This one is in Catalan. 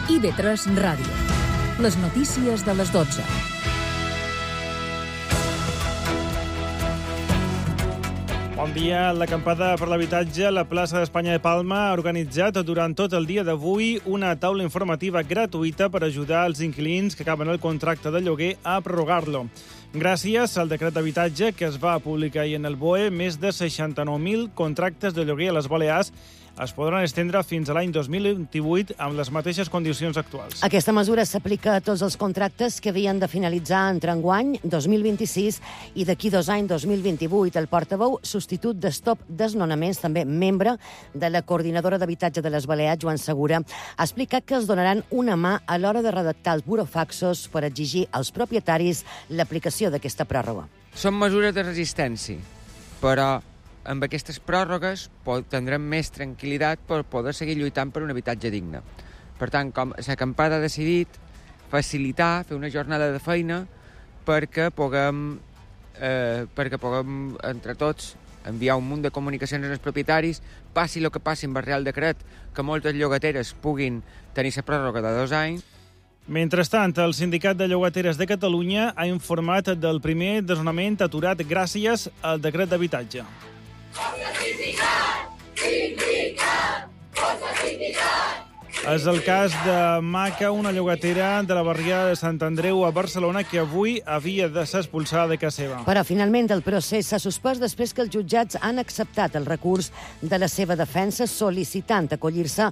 IB3 Ràdio. Les notícies de les 12. Bon dia. L'acampada per l'habitatge a la plaça d'Espanya de Palma ha organitzat durant tot el dia d'avui una taula informativa gratuïta per ajudar els inquilins que acaben el contracte de lloguer a prorrogar-lo. Gràcies al decret d'habitatge que es va publicar ahir en el BOE, més de 69.000 contractes de lloguer a les Balears es podran estendre fins a l'any 2028 amb les mateixes condicions actuals. Aquesta mesura s'aplica a tots els contractes que havien de finalitzar entre enguany 2026 i d'aquí 2 anys, 2028. El portaveu substitut d'Stop Desnonaments, també membre de la Coordinadora d'Habitatge de les Balears, Joan Segura, ha explicat que es donaran una mà a l'hora de redactar els burofaxos per exigir als propietaris l'aplicació d'aquesta pròrroga. Són mesures de resistència, però amb aquestes pròrrogues tindrem més tranquil·litat per poder seguir lluitant per un habitatge digne. Per tant, com l'acampada ha decidit facilitar, fer una jornada de feina perquè puguem entre tots enviar un munt de comunicacions als propietaris, passi el que passi amb el Real Decret, que moltes llogateres puguin tenir la pròrroga de 2 anys. Mentrestant, el Sindicat de Llogateres de Catalunya ha informat del primer desnonament aturat gràcies al decret d'habitatge. És el cas de Maca, una llogatera de la barriada de Sant Andreu a Barcelona que avui havia de ser expulsada de casa seva. Però finalment el procés s'ha suspès després que els jutjats han acceptat el recurs de la seva defensa sol·licitant acollir-se